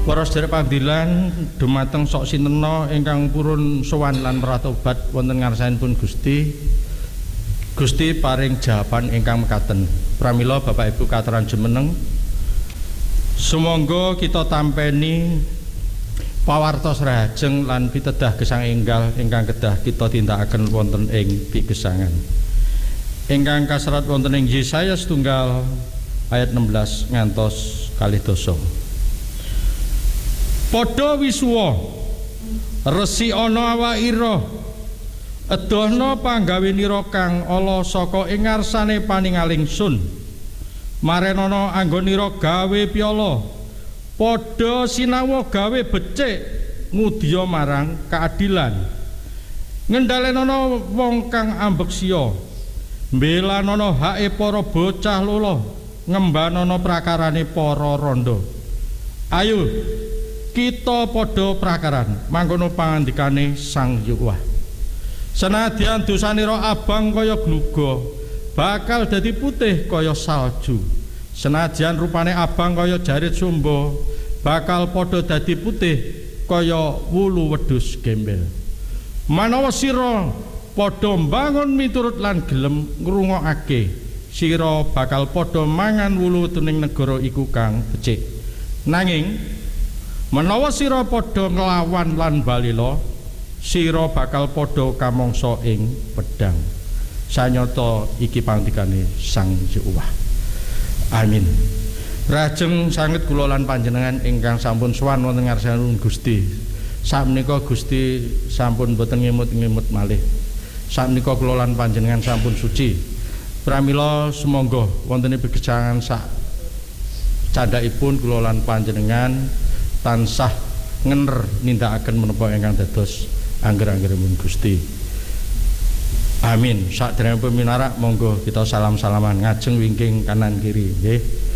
Para sedherek pangdilan dumateng sok sinten ingkang purun sowan lan meratobat wonten ngarsanipun Gusti. Gusti paring jawaban ingkang mekaten. Pramila Bapak Ibu katuran jumeneng, sumangga kita tampeni pawartos rahajeng lan pitedah gesang enggal ingkang kedah kita tindakaken wonten ing pigesangan. Ingkang kaserat wonten ing Yesaya setunggal ayat 16 ngantos 2. Padha wisuwa resi ana awakira edohna panggawenira kang ala saka ing ngarsane paningaling sun marenana anggonira gawe piyala padha sinau gawe becik ngudya marang keadilan ngendalenana wong kang ambeksia mbelanana hake para bocah lolo ngembanana prakarane para randha. Ayo kita padha prakaran mangkono pangandikane Sang Yuwah. Senadyan dosanira abang kaya gluga bakal dadi putih kaya salju. Senadyan rupane abang kaya jarit sumba bakal padha dadi putih kaya wulu wedhus gembel. Manawa sira padha mbangun miturut lan gelem ngrungokake, sira bakal padha mangan wulu tuning negara iku kang becik. Nanging menawa sira padha nglawan lan balila, sira bakal padha kamangsa ing pedhang. Sanyata iki pangandikane Sang Yuwah. Amin. Rajeng sanget kula lan panjenengan ingkang sampun sowan wonten ngarsanipun Gusti. Sakmenika Gusti sampun boten ngemut-ngemut malih. Sakmenika kula lan panjenengan sampun suci. Pramila sumangga wonten ing pigesangan sak candhaipun kula lan panjenengan tansah ngener nindakaken menapa ingkang dados angger-anggeripun Gusti. Amin. Sakderengipun minarak monggo kita salam-salaman ngajeng wingking kanan kiri nggih.